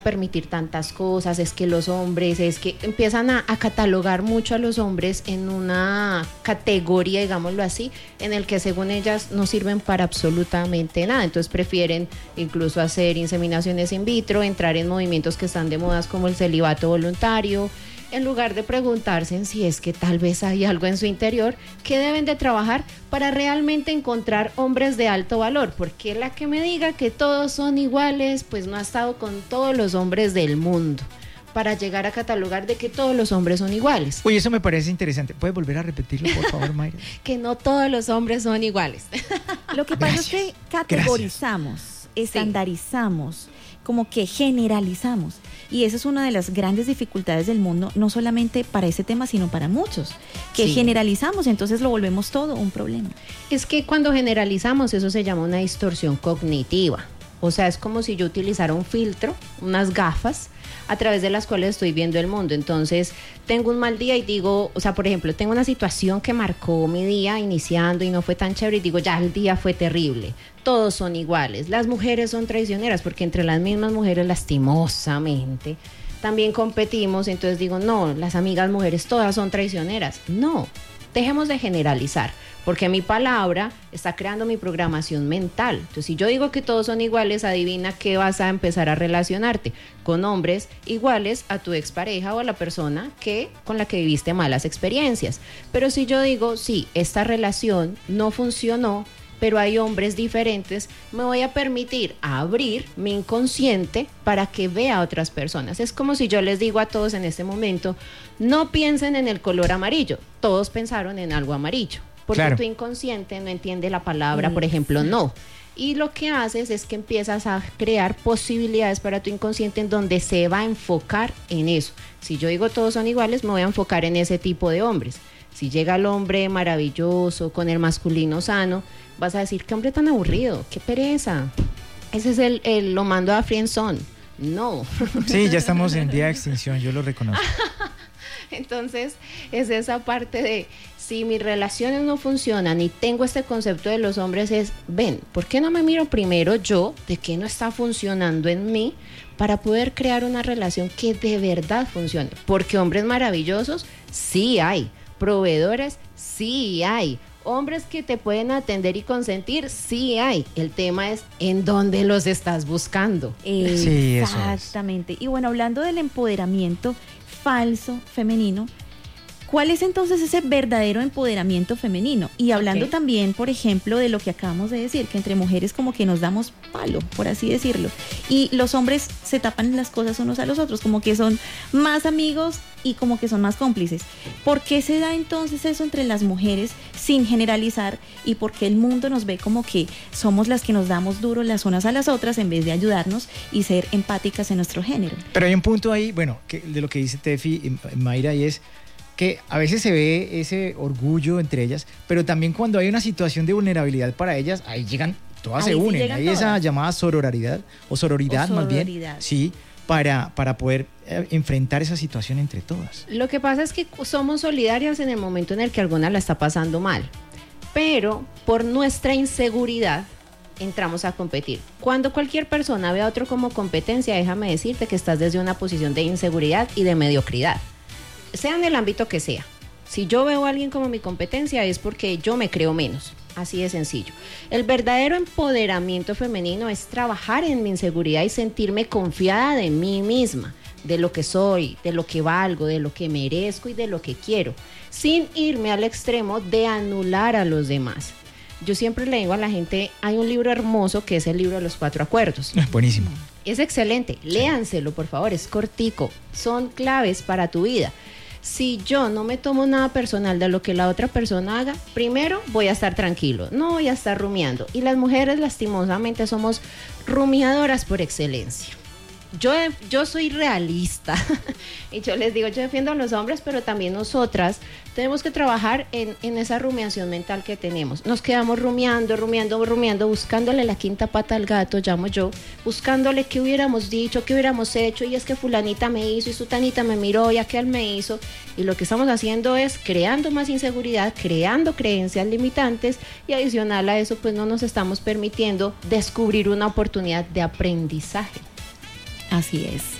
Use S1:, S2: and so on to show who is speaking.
S1: permitir tantas cosas, es que los hombres, es que empiezan a catalogar mucho a los hombres en una categoría, digámoslo así, en el que según ellas no sirven para absolutamente nada, entonces prefieren incluso hacer inseminaciones in vitro, entrar en movimientos que están de moda como el celibato voluntario, en lugar de preguntarse en si es que tal vez hay algo en su interior que deben de trabajar para realmente encontrar hombres de alto valor, porque la que me diga que todos son iguales, pues no ha estado con todos los hombres del mundo, para llegar a catalogar de que todos los hombres son iguales.
S2: Oye, eso me parece interesante. ¿Puedes volver a repetirlo, por favor, Mayra?
S1: Que no todos los hombres son iguales.
S3: Lo que pasa es que categorizamos, estandarizamos, como que generalizamos. Y esa es una de las grandes dificultades del mundo, no solamente para ese tema, sino para muchos, que generalizamos, entonces lo volvemos todo un problema.
S1: Es que cuando generalizamos, eso se llama una distorsión cognitiva. O sea, es como si yo utilizara un filtro, unas gafas, a través de las cuales estoy viendo el mundo. Entonces, tengo un mal día y digo, o sea, por ejemplo, tengo una situación que marcó mi día iniciando y no fue tan chévere y digo, ya el día fue terrible. Todos son iguales. Las mujeres son traicioneras porque entre las mismas mujeres, lastimosamente, también competimos. Entonces digo, no, las amigas mujeres todas son traicioneras. No, dejemos de generalizar, porque mi palabra está creando mi programación mental. Entonces, si yo digo que todos son iguales, adivina qué vas a empezar a relacionarte con hombres iguales a tu expareja o a la persona con la que viviste malas experiencias. Pero si yo digo, sí, esta relación no funcionó, pero hay hombres diferentes, me voy a permitir abrir mi inconsciente para que vea a otras personas. Es como si yo les digo a todos en este momento, no piensen en el color amarillo. Todos pensaron en algo amarillo, porque tu inconsciente no entiende la palabra, por ejemplo, no. Y lo que haces es que empiezas a crear posibilidades para tu inconsciente en donde se va a enfocar en eso. Si yo digo todos son iguales, me voy a enfocar en ese tipo de hombres. Si llega el hombre maravilloso, con el masculino sano, vas a decir, qué hombre tan aburrido, qué pereza. Ese es lo mando a friendzone. No.
S2: Sí, ya estamos en vía de extinción, yo lo reconozco.
S1: Entonces, es esa parte de, si mis relaciones no funcionan y tengo este concepto de los hombres, es, ven, ¿por qué no me miro primero yo de qué no está funcionando en mí para poder crear una relación que de verdad funcione? Porque hombres maravillosos, sí hay. Proveedores, sí hay. Hombres que te pueden atender y consentir, sí hay. El tema es en dónde los estás buscando.
S3: Sí, exactamente. Y bueno, hablando del empoderamiento falso femenino, ¿cuál es entonces ese verdadero empoderamiento femenino? Y hablando también, por ejemplo, de lo que acabamos de decir, que entre mujeres como que nos damos palo, por así decirlo, y los hombres se tapan las cosas unos a los otros, como que son más amigos y como que son más cómplices. ¿Por qué se da entonces eso entre las mujeres sin generalizar y por qué el mundo nos ve como que somos las que nos damos duro las unas a las otras en vez de ayudarnos y ser empáticas en nuestro género?
S2: Pero hay un punto ahí, bueno, de lo que dice Tefi, Mayra, y es que a veces se ve ese orgullo entre ellas, pero también cuando hay una situación de vulnerabilidad para ellas, ahí llegan, todas se unen, hay esa llamada sororidad, o sororidad más bien, sí, para poder enfrentar esa situación entre todas.
S1: Lo que pasa es que somos solidarias en el momento en el que alguna la está pasando mal, pero por nuestra inseguridad entramos a competir. Cuando cualquier persona ve a otro como competencia, déjame decirte que estás desde una posición de inseguridad y de mediocridad, sea en el ámbito que sea. Si yo veo a alguien como mi competencia es porque yo me creo menos, así de sencillo. El verdadero empoderamiento femenino es trabajar en mi inseguridad y sentirme confiada de mí misma, de lo que soy, de lo que valgo, de lo que merezco y de lo que quiero, sin irme al extremo de anular a los demás. Yo siempre le digo a la gente, hay un libro hermoso que es el libro de los 4 acuerdos.
S2: Buenísimo.
S1: Es excelente, léanselo por favor, es cortico, son claves para tu vida. Si yo no me tomo nada personal de lo que la otra persona haga, primero voy a estar tranquilo, no voy a estar rumiando. Y las mujeres lastimosamente somos rumiadoras por excelencia. Yo soy realista y yo les digo, yo defiendo a los hombres, pero también nosotras tenemos que trabajar en esa rumiación mental que tenemos. Nos quedamos rumiando, buscándole la quinta pata al gato, llamo yo, buscándole qué hubiéramos dicho, qué hubiéramos hecho, y es que fulanita me hizo y sutanita me miró y aquel me hizo, y lo que estamos haciendo es creando más inseguridad, creando creencias limitantes, y adicional a eso pues no nos estamos permitiendo descubrir una oportunidad de aprendizaje.
S3: Así es.